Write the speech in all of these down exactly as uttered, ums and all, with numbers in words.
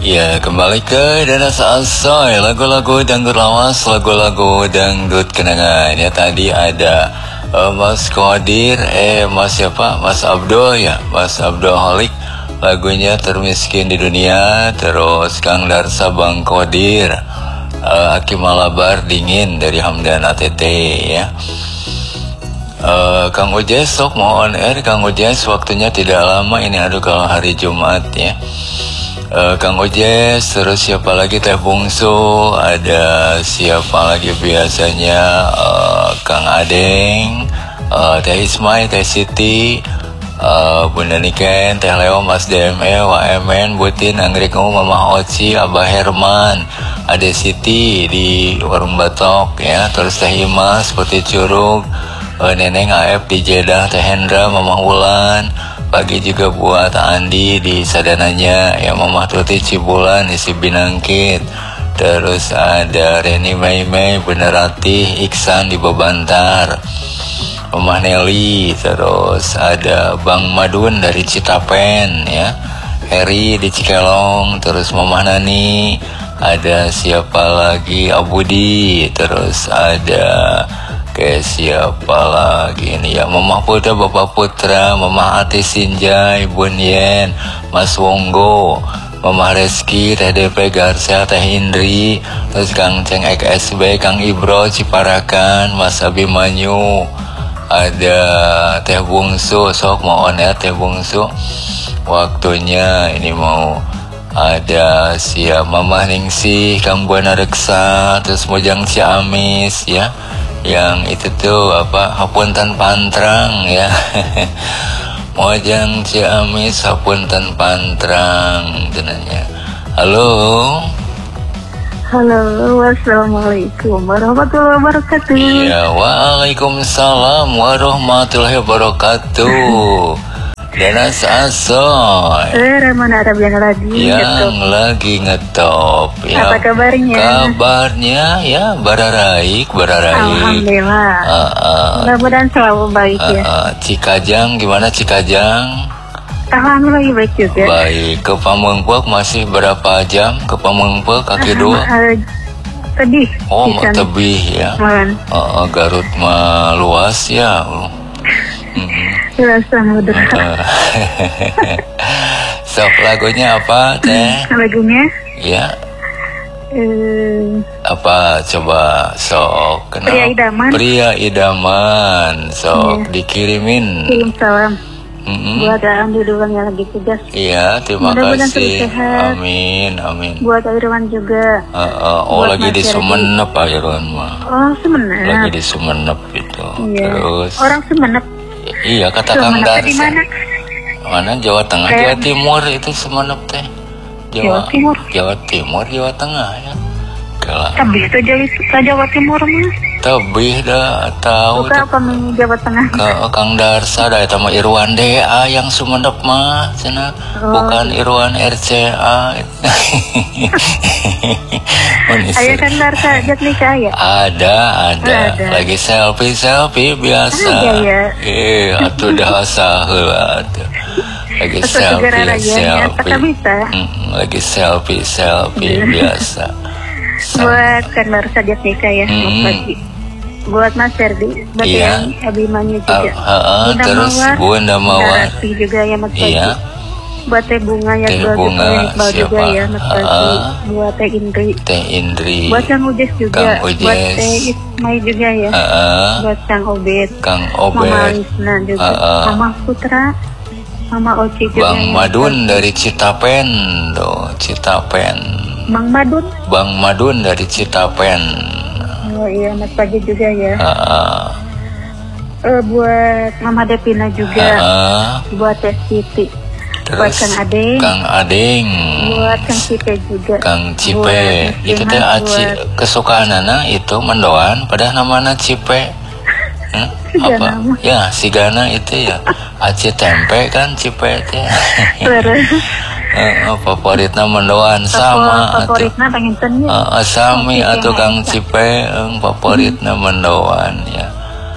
Ya, kembali ke Danas Asoy, lagu-lagu dangdut lawas, lagu-lagu dangdut kenangan. Ya, tadi ada uh, Mas Qadir, eh Mas siapa? Mas Abdul ya, Mas Abdul Holik. Lagunya Termiskin di Dunia. Terus Kang Darsa Bang Qadir, uh, Aki Malabar Dingin dari Hamdan A T T ya. Uh, Kang Ujes sok mau on air. Kang Ujes waktunya tidak lama ini, aduh kalau hari Jumat ya. Uh, Kang Ujes, terus siapa lagi? Teh Bungsu, ada siapa lagi biasanya? Uh, Kang Adeng, uh, Teh Ismay, Teh Siti, uh, Bunda Niken, Teh Leo, Mas D M E, W M N, Butin, Anggrek Ngu, Mama Oci, Abah Herman, Ade Siti di Warung Batok ya. Terus Teh Imas, Putih Curug, uh, Neneng A F di Jeddah, Teh Hendra, Mama Wulan. Pagi juga buat Andi di Sadananya ya, Mama Tuti Cibulan isi Binangkit. Terus ada Reni Mei Mei, Benerati, Iksan di Babantar, Mama Nelly. Terus ada Bang Madun dari Citapen ya, Heri di Cikelong. Terus Mama Nani, ada siapa lagi? Abudi. Terus ada Oke, siapa lagi ini ya? Mama Putra, Bapak Putra, Mama Ati Sinjai, Bun Yen, Mas Wonggo, Mama Reski, Teh D P Garcia, Teh Indri, terus Kang Ceng X S B, Kang Ibro Ciparakan, Mas Abimanyu, ada Teh Bungsu, sok mau on ya Teh Bungsu. Waktunya ini mau ada siapa? Mama Ningsih, Kang Buana Reksa, terus Mojang Ciamis ya. Yang itu tuh apa, Hapunten Pantrang ya. Mojang Ciamis, Hapunten Pantrang jenanya. Halo. Halo, wassalamualaikum warahmatullahi wabarakatuh. Iya, waalaikumsalam warahmatullahi wabarakatuh. Danas Asoy. Eh, Rahman Arab yang lagi Yang ngetop. lagi ngetop ya. Apa kabarnya? Kabarnya ya bararaik, bararaik. Alhamdulillah. Uh, uh, Mudah-mudahan selalu baik uh, ya. uh, Cikajang gimana Cikajang? Alhamdulillah baik juga. Baik. Ke Pamengpeuk masih berapa jam? Ke Pamengpeuk kaki dua? Uh, tebih. Oh, Bisa. tebih ya. Man. Uh, uh, Garut mah luas ya. Rasa mudah. Sok lagunya apa Teh? Lagunya? Ya. Eh, Apa coba sok? Kenapa? Pria Idaman. Pria Idaman. Sok Iya. dikirimin. kirim salam Mm-mm. buat Andi Dulang yang lagi tugas. Iya, terima Mudah-mudahan kasih. terus sehat. Amin, amin. Buat Irwan juga. Uh, uh, oh Buat lagi di Mas Herdi. Sumenep Pak Irwan mah. Oh, Semenep. Lagi di Sumenep itu. Iya. Terus Orang Semenep. iya kata Kang Semenep di Darsa. mana? Mana Jawa Tengah, Kayak- Jawa Timur itu Sumenep teh. Jawa Timur. Jawa Timur, Jawa Tengah ya. Kala Habis itu Jawa, ke Jawa Timur mah. tebih dah tahu Bukan apa mini Jawa Tengah. ke Kang Darsa da eta mah Irwan D A yang Sumenep mah cenah, Oh. bukan Irwan R C A. Ayah kan Darsa ajak nikah ya? Ada, ada, Ada. lagi selfie selfie biasa. Ada ya? Eh, atuh dah saheula atuh. Lagi Atau segera selfie rajanya, selfie. tak bisa. Mm, lagi selfie selfie Iya. biasa. Buat kan Darsa ajak nikah ya, Hmm. Mas Pagi. Buat Mas Herdi, buat Iya. yang Abimanyu Ah, juga. ah, ah, Bunda terus Mawar, Bunda Mawar. Darati juga ya Mas Pagi. Iya. Buat Teh Bunga ya, Teh buat Bunga, Iqbal juga siapa? ya Mas Ah, Pagi. ah. Buat Teh Indri. Teh Indri. Buat Kang Ujes juga. Kang Ujes. Buat Teh Ismay juga ya. Ah, ah. Buat Kang Obed. Kang Mama Obed. Lisna juga. Ah, ah. Mama Putra. Mama Oci juga. Bang ya, Madun Mas Pagi. dari Citapen tuh, Citapen. Bang Madun. Bang Madun dari Citapen. Oh iya, Mas Pagi juga ya. Ah, ah. Eh, buat Mama Devina juga. Ah, ah. Buat Teh Siti. Buat Terus Kang Adeng. Kang Adeng. Buat Kang Cipe juga. Kang Cipe. Buat Itu teh Jehan, aci buat- kesukaan anak itu mendoan padahal namanya Cipe. Hmm? Sigana Apa? mah. Ya, Sigana itu ya. Aci tempe kan Cipe teh. Terus Heeh, favoritna mendoan sama atuh. favoritnya pengen tanya. Heeh, sami Cipe atuh Kang Maesa. Cipe, eung favoritna mendoan ya.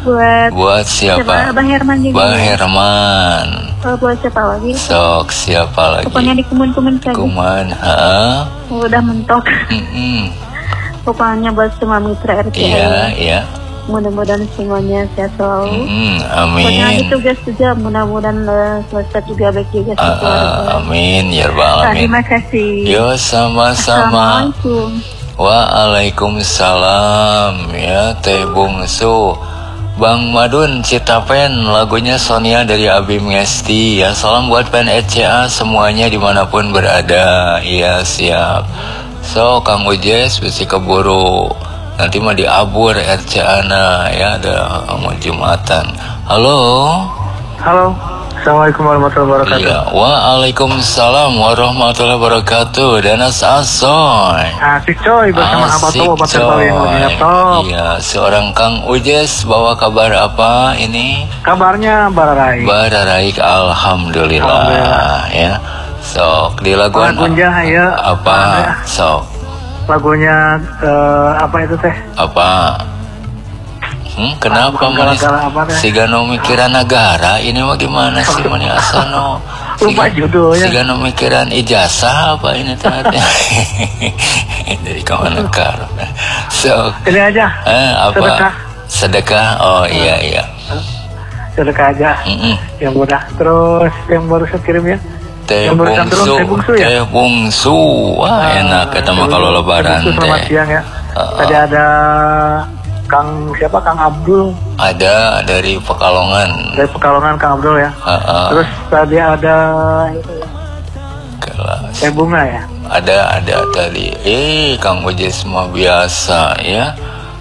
buat Buat siapa? Bang Herman juga. Bang Herman. Oh, buat siapa lagi? Sok siapa lagi? Pokoknya di kumun-kumun saja. Kuman, ha? Udah mentok. Mm-mm. Pokoknya buat semua mitra R T I. Iya, iya. Mudah-mudahan semuanya sehat selalu. Mm-mm, Pokoknya amin. itu guys juga, mudah-mudahan uh, selesai juga baik juga. Ah, ah, amin, ya rabbal alamin. Terima kasih. Yo, sama-sama. Assalamualaikum. Waalaikumsalam. Ya, Teh Bungsu. Bang Madun Citapen, lagunya Sonia dari Abi Ngesti. Ya, salam buat P N R C A semuanya dimanapun berada. Iya, siap. So, Kang Ujes besi keburu. Nanti mah diabur R C A-na ya, ada mau Jumatan. Halo. Halo. Assalamualaikum warahmatullahi wabarakatuh. Iya, waalaikumsalam warahmatullahi wabarakatuh. Danas Asoy. Asik coy bersama Abah Towo Pasar Baru yang lagi laptop. Iya, seorang Kang Ujes bawa kabar apa ini? Kabarnya Bararai. Bararaik, alhamdulillah, Alhamdulillah. Ya. Sok di laguan Lagunya ya. apa? Ya. Sok Lagunya eh, apa itu teh? apa? Hmm, kenapa Bukan manis? gara-gara apa, teh? Siga no mikiran negara ini mah gimana sih mani asano? Lupa judulnya. Siga no mikiran ijazah apa ini ternyata? Dari kawan negara. So, Ini aja. eh, apa? Sedekah. Sedekah. Oh iya iya. Sedekah aja. Mm-mm. Yang mudah. Terus yang baru saya kirim ya. Teh Yang barusan turun, bungsu, teh bungsu ya? teh bungsu. Wah enak kita mah kalau lebaran Teh bungsu, selamat teh. siang ya. Uh-uh. Tadi ada Kang siapa? Kang Abdul Ada dari Pekalongan. dari Pekalongan, Kang Abdul ya. Uh-uh. Terus tadi ada itu ya, Kelas. Teh Bunga ya. Ada ada tadi. Eh Kang Ujes mah biasa ya.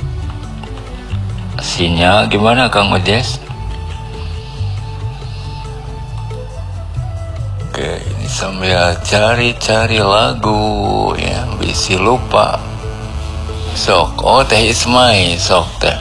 Sinyal gimana Kang Ujes? Oke, ini sambil cari-cari lagu ya, bisi lupa. Sok, oh Teh Ismai, sok Teh.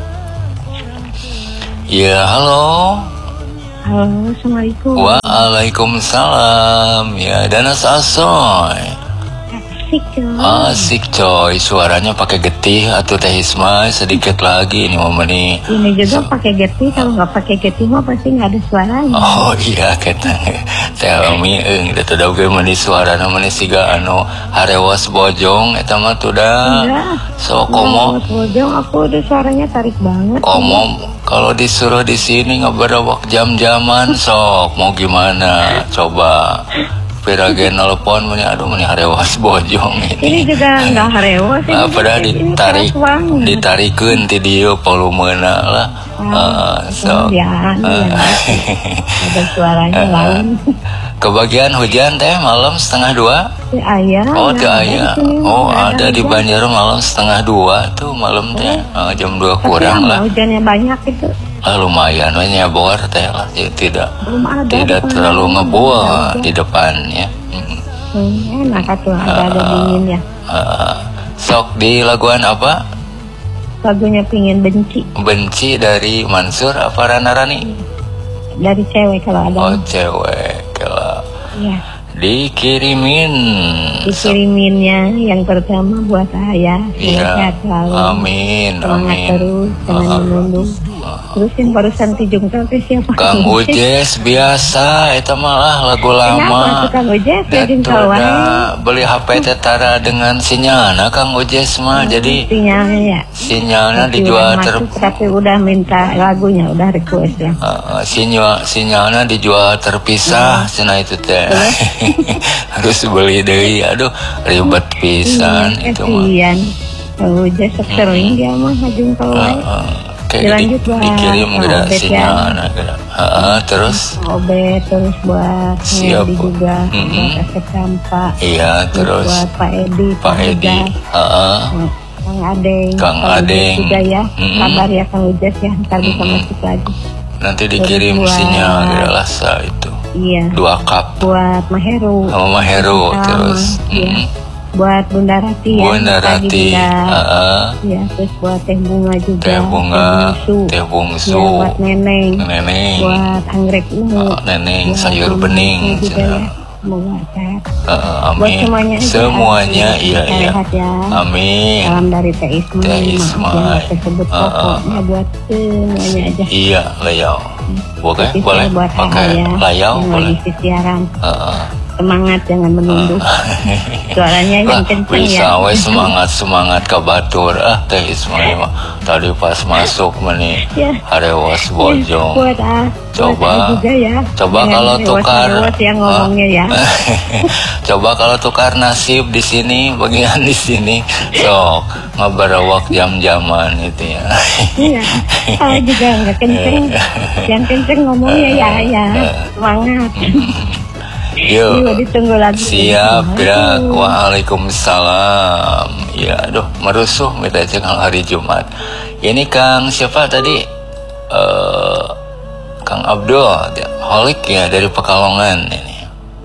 Ya, halo. Halo, assalamualaikum. Waalaikumsalam. Ya, Danas Asoy. Asik coy. Asik coy, suaranya pakai getih atau Teh Ismai sedikit lagi ini momen ini. Ini juga pakai getih, kalau nggak pakai getih mah pasti nggak ada suaranya. Oh iya kata Teh Umi eung teu teu ge meuni suarana meuni siga anu harewas bojong eta mah tuh dah. Enggak. So komo Bojong aku udah suaranya tarik banget. komo kalau disuruh di sini ngaberawak jam-jaman sok mau gimana coba. Piragen nelpon meni aduh meni harewas bojong Ini ini. juga nggak harewas. Ah, ini padahal ini ditarik keras banget. ditarikeun ti dieu volumena lah. Ah, Ah, so. kemudian, Ah. ya. Ada suaranya lain. Kebagian hujan teh malam setengah dua. Si ayah. Oh, yang ada ayah. di sini, Oh, nggak ada di hujan. Banjar malam setengah dua tuh malam teh. Ah, jam dua Tapi kurang lama lah. hujannya banyak itu. Ah, lumayan we nyabor teh lah. Jadi tidak Belum ada. tidak depan terlalu ada ngebuah hujan. di depannya. Mm. Hmm, enak tuh ada ada dingin ya. Ah, sok di laguan apa? Lagunya pingin benci Benci dari Mansur apa Rana Rani? dari cewek kalau ada. Oh, cewek. Kalau Ya. dikirimin. Dikiriminnya yang pertama buat ayah. Iya. Sehat selalu. Amin, Semangat amin. terus jangan Ah. menunduk. Terus yang barusan Tijung Tante siapa? Kang Ujes biasa eta malah lagu lama. Kenapa tuh Kang Ujes jadi Datu kawan? da beli H P teh tara dengan sinyalna Kang Ujes mah jadi Sinyalnya ya. sinyalnya Tapi dijual udah ter masuk, tapi udah minta lagunya, udah request ya. uh, sinyal sinyalnya dijual terpisah cenah itu teh. Harus beli deui aduh ribet pisan Iya, itu mah. kasihan. Kang Ujes sering dia mah hajung Uh, kawan. uh, kayak di, Dilanjut, Bang. dikirim Kang geura Obed ya. sinyalna geura. Heeh, terus Obet terus buat Siap, Edi Bu. juga, Mm-mm. buat Asep Campa, iya terus buat Pak Edi, Pak Edi, Ujaz, heeh. Kang Adeng, Kang Ujes Adeng. juga ya, Mm-mm. kabar ya Kang Ujes ya, ntar bisa Mm-mm. masuk lagi. Nanti dikirim Terus buat- sinyal geura sa itu. Iya, Dua cup buat Maheru, sama Maheru Sama, terus. iya. Mm. buat Bunda Rati ya, Bunda tadi Rati, Bunda, heeh. ya, terus buat Teh Bunga juga, Teh Bunga, Bungsu, Teh Bungsu, ya, buat Neneng, Neneng, buat Anggrek Ungu, oh, Neneng buat sayur Mama bening, juga cenah. ya. semoga sehat. Uh, Buat amin. semuanya, Semuanya, aja, iya iya. Sehat ya. Amin. Salam dari Teh Ismai. Teh Ismai. Maaf yang tersebut Uh, uh. pokoknya buat semuanya aja. Iya, layau. Boleh, Spesial boleh. buat Pakai Ahaya layau, yang boleh. lagi siaran. Uh, uh. Semangat, jangan menunduk. Suaranya yang kenceng bisa ya. we semangat semangat ke batur ah Teh Ismai mah tadi pas masuk meni Ya. harewas bojong. Buat ah, Coba. buat ah juga ya. Coba Dengan kalau Dewas tukar Dewas yang ngomongnya ya. Coba kalau tukar nasib di sini bagian di sini sok ngabarawak jam-jaman itu ya. Iya. Ah juga nggak kenceng. Yang kenceng ngomongnya ya ya. Semangat. Yuk, Iya, ditunggu lagi. siap gerak. Waalaikumsalam. Ya, aduh, merusuh minta cengal hari Jumat. Ini Kang siapa tadi? Uh, Kang Abdul, holik ya dari Pekalongan ini.